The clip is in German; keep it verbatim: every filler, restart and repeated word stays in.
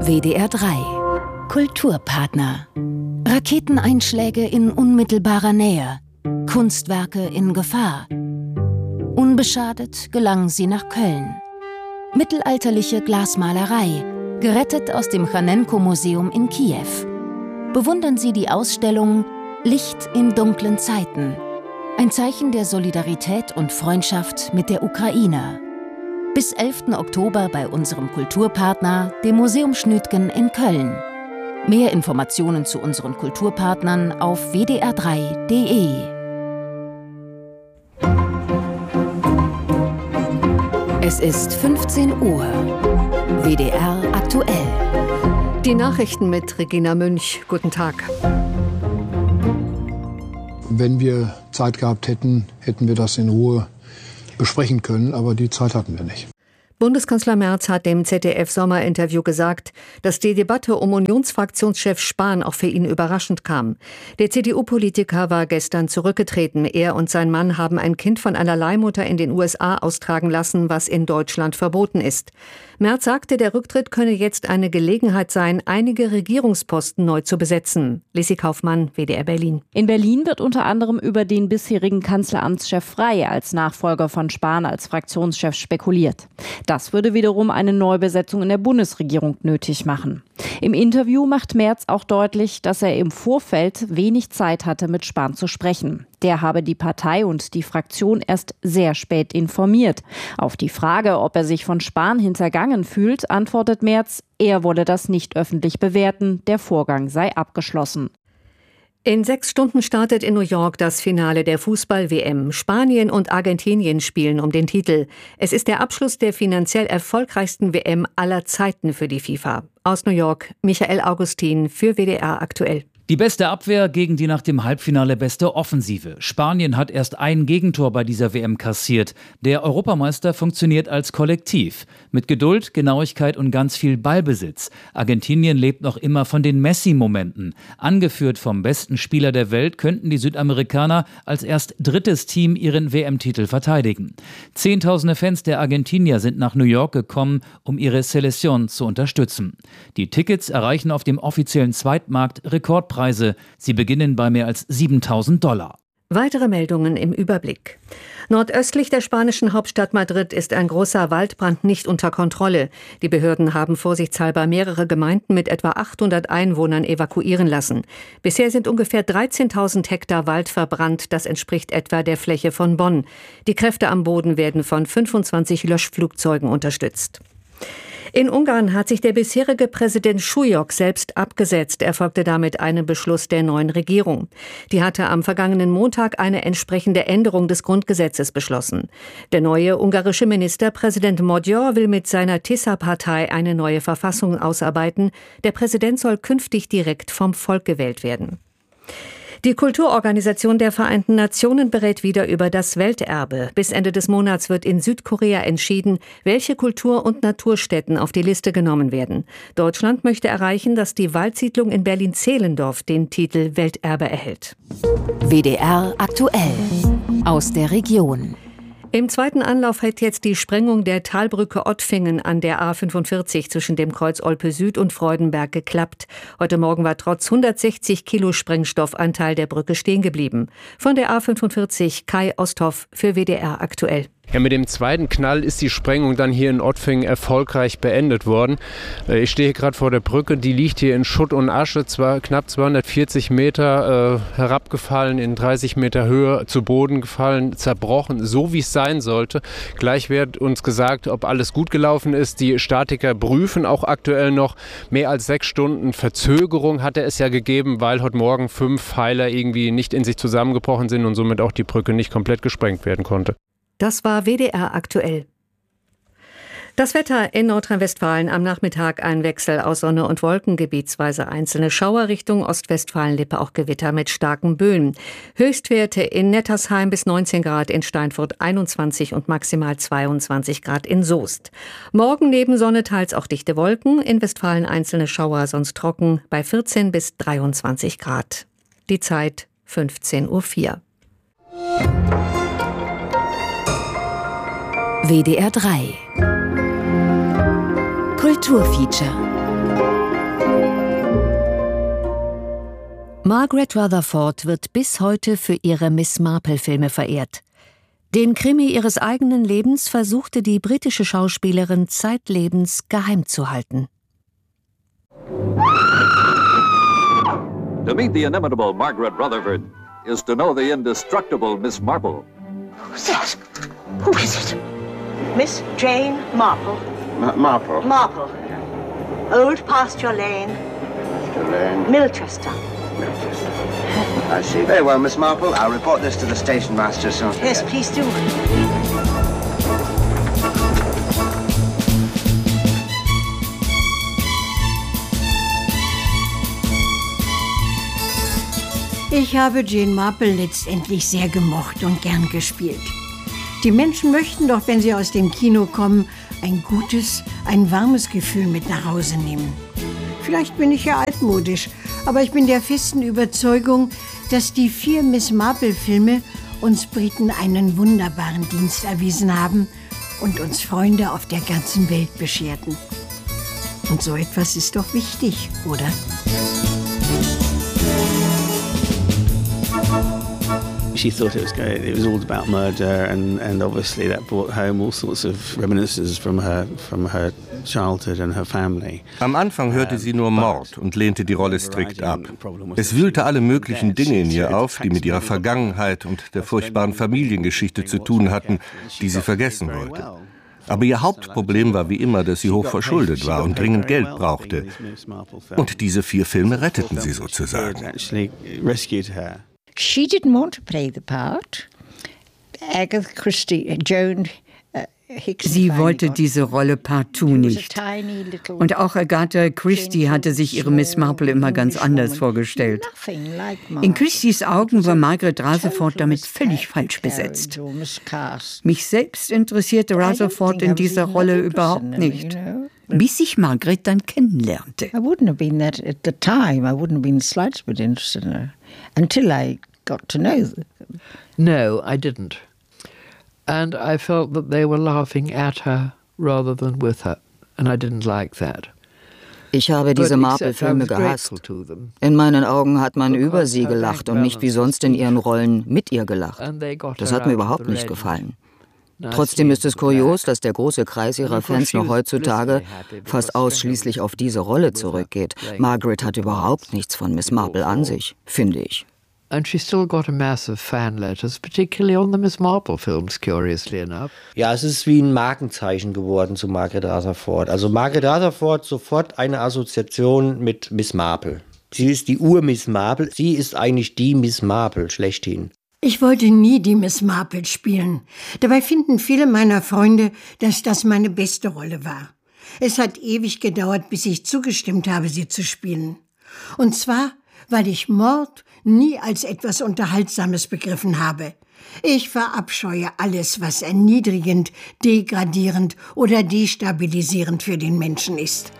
W D R drei Kulturpartner. Raketeneinschläge in unmittelbarer Nähe. Kunstwerke in Gefahr. Unbeschadet gelangen sie nach Köln. Mittelalterliche Glasmalerei, gerettet aus dem Chanenko-Museum in Kiew. Bewundern Sie die Ausstellung Licht in dunklen Zeiten. Ein Zeichen der Solidarität und Freundschaft mit der Ukraine. Bis elften Oktober bei unserem Kulturpartner, dem Museum Schnütgen in Köln. Mehr Informationen zu unseren Kulturpartnern auf w d r drei punkt d e. Es ist fünfzehn Uhr. W D R aktuell. Die Nachrichten mit Regina Münch. Guten Tag. Wenn wir Zeit gehabt hätten, hätten wir das in Ruhe besprechen können, aber die Zeit hatten wir nicht. Bundeskanzler Merz hat dem Z D F-Sommerinterview gesagt, dass die Debatte um Unionsfraktionschef Spahn auch für ihn überraschend kam. Der C D U-Politiker war gestern zurückgetreten. Er und sein Mann haben ein Kind von einer Leihmutter in den U S A austragen lassen, was in Deutschland verboten ist. Merz sagte, der Rücktritt könne jetzt eine Gelegenheit sein, einige Regierungsposten neu zu besetzen. Lissi Kaufmann, W D R Berlin. In Berlin wird unter anderem über den bisherigen Kanzleramtschef Frey als Nachfolger von Spahn als Fraktionschef spekuliert. Das würde wiederum eine Neubesetzung in der Bundesregierung nötig machen. Im Interview macht Merz auch deutlich, dass er im Vorfeld wenig Zeit hatte, mit Spahn zu sprechen. Der habe die Partei und die Fraktion erst sehr spät informiert. Auf die Frage, ob er sich von Spahn hintergangen fühlt, antwortet Merz, er wolle das nicht öffentlich bewerten, der Vorgang sei abgeschlossen. In sechs Stunden startet in New York das Finale der Fußball-W M. Spanien und Argentinien spielen um den Titel. Es ist der Abschluss der finanziell erfolgreichsten W M aller Zeiten für die FIFA. Aus New York, Michael Augustin für W D R aktuell. Die beste Abwehr gegen die nach dem Halbfinale beste Offensive. Spanien hat erst ein Gegentor bei dieser W M kassiert. Der Europameister funktioniert als Kollektiv. Mit Geduld, Genauigkeit und ganz viel Ballbesitz. Argentinien lebt noch immer von den Messi-Momenten. Angeführt vom besten Spieler der Welt könnten die Südamerikaner als erst drittes Team ihren W M-Titel verteidigen. Zehntausende Fans der Argentinier sind nach New York gekommen, um ihre Selección zu unterstützen. Die Tickets erreichen auf dem offiziellen Zweitmarkt Rekordpreise. Sie beginnen bei mehr als siebentausend Dollar. Weitere Meldungen im Überblick. Nordöstlich der spanischen Hauptstadt Madrid ist ein großer Waldbrand nicht unter Kontrolle. Die Behörden haben vorsichtshalber mehrere Gemeinden mit etwa achthundert Einwohnern evakuieren lassen. Bisher sind ungefähr dreizehntausend Hektar Wald verbrannt. Das entspricht etwa der Fläche von Bonn. Die Kräfte am Boden werden von fünfundzwanzig Löschflugzeugen unterstützt. In Ungarn hat sich der bisherige Präsident Schujok selbst abgesetzt. Er folgte damit einem Beschluss der neuen Regierung. Die hatte am vergangenen Montag eine entsprechende Änderung des Grundgesetzes beschlossen. Der neue ungarische Ministerpräsident Magyar will mit seiner Tisza-Partei eine neue Verfassung ausarbeiten. Der Präsident soll künftig direkt vom Volk gewählt werden. Die Kulturorganisation der Vereinten Nationen berät wieder über das Welterbe. Bis Ende des Monats wird in Südkorea entschieden, welche Kultur- und Naturstätten auf die Liste genommen werden. Deutschland möchte erreichen, dass die Waldsiedlung in Berlin-Zehlendorf den Titel Welterbe erhält. W D R aktuell. Aus der Region. Im zweiten Anlauf hat jetzt die Sprengung der Talbrücke Ottfingen an der A fünfundvierzig zwischen dem Kreuz Olpe Süd und Freudenberg geklappt. Heute Morgen war trotz hundertsechzig Kilo Sprengstoff ein Teil der Brücke stehen geblieben. Von der A fünfundvierzig Kai Osthoff für W D R aktuell. Ja, mit dem zweiten Knall ist die Sprengung dann hier in Ottfingen erfolgreich beendet worden. Ich stehe gerade vor der Brücke, die liegt hier in Schutt und Asche, zwar knapp zweihundertvierzig Meter äh, herabgefallen, in dreißig Meter Höhe zu Boden gefallen, zerbrochen, so wie es sein sollte. Gleich wird uns gesagt, ob alles gut gelaufen ist. Die Statiker prüfen auch aktuell noch. Mehr als sechs Stunden Verzögerung hatte es ja gegeben, weil heute Morgen fünf Pfeiler irgendwie nicht in sich zusammengebrochen sind und somit auch die Brücke nicht komplett gesprengt werden konnte. Das war W D R aktuell. Das Wetter in Nordrhein-Westfalen am Nachmittag ein Wechsel aus Sonne und Wolken, gebietsweise einzelne Schauer Richtung Ostwestfalen-Lippe, auch Gewitter mit starken Böen. Höchstwerte in Nettersheim bis neunzehn Grad, in Steinfurt einundzwanzig und maximal zweiundzwanzig Grad in Soest. Morgen neben Sonne teils auch dichte Wolken, in Westfalen einzelne Schauer, sonst trocken, bei vierzehn bis dreiundzwanzig Grad. Die Zeit fünfzehn Uhr vier. W D R drei Kulturfeature Margaret Rutherford wird bis heute für ihre Miss Marple-Filme verehrt. Den Krimi ihres eigenen Lebens versuchte die britische Schauspielerin zeitlebens geheim zu halten. To meet the inimitable Margaret Rutherford is to know the indestructible Miss Marple. Who's that? Who is it? Miss Jane Marple. M- Marple? Marple. Old Pasture Lane. Pasture Lane. Milchester. Milchester. I see. Very well, Miss Marple. I'll report this to the station master soon. Yes, please do. Ich habe Jane Marple letztendlich sehr gemocht und gern gespielt. Die Menschen möchten doch, wenn sie aus dem Kino kommen, ein gutes, ein warmes Gefühl mit nach Hause nehmen. Vielleicht bin ich ja altmodisch, aber ich bin der festen Überzeugung, dass die vier Miss Marple-Filme uns Briten einen wunderbaren Dienst erwiesen haben und uns Freunde auf der ganzen Welt bescherten. Und so etwas ist doch wichtig, oder? She thought it was going, it was all about murder, and, and obviously that brought home all sorts of reminiscences from her from her childhood and her family. Am Anfang hörte sie nur Mord und lehnte die Rolle strikt ab. Es wühlte alle möglichen Dinge in ihr auf, die mit ihrer Vergangenheit und der furchtbaren Familiengeschichte zu tun hatten, die sie vergessen wollte. Aber ihr Hauptproblem war wie immer, dass sie hoch verschuldet war und dringend Geld brauchte. Und diese vier Filme retteten sie sozusagen. She didn't want to play the part. Agatha Christie, Joan uh, Hickson. Sie wollte diese Rolle partout nicht. Und auch Agatha Christie hatte sich ihre Miss Marple immer ganz anders vorgestellt. In Christies Augen war Margaret Rutherford damit völlig falsch besetzt. Mich selbst interessierte Rutherford in dieser Rolle überhaupt nicht, bis ich Margaret dann kennenlernte. I wouldn't have been that at the time. I wouldn't have been the slightest bit interested in her until I got to know them. No, I didn't. And I felt that they were laughing at her rather than with her. And I didn't like that. Ich habe diese Marple-Filme gehasst. In meinen Augen hat man über sie gelacht und nicht wie sonst in ihren Rollen mit ihr gelacht. Das hat mir überhaupt nicht gefallen. Trotzdem ist es kurios, dass der große Kreis ihrer Fans noch heutzutage fast ausschließlich auf diese Rolle zurückgeht. Margaret hat überhaupt nichts von Miss Marple an sich, finde ich. And she still got a mass of fan letters, particularly on the Miss Marple films, curiously enough. Ja, es ist wie ein Markenzeichen geworden zu Margaret Rutherford. Also Margaret Rutherford sofort eine Assoziation mit Miss Marple. Sie ist die Ur-Miss Marple. Sie ist eigentlich die Miss Marple schlechthin. Ich wollte nie die Miss Marple spielen. Dabei finden viele meiner Freunde, dass das meine beste Rolle war. Es hat ewig gedauert, bis ich zugestimmt habe, sie zu spielen. Und zwar, weil ich Mord nie als etwas Unterhaltsames begriffen habe. Ich verabscheue alles, was erniedrigend, degradierend oder destabilisierend für den Menschen ist.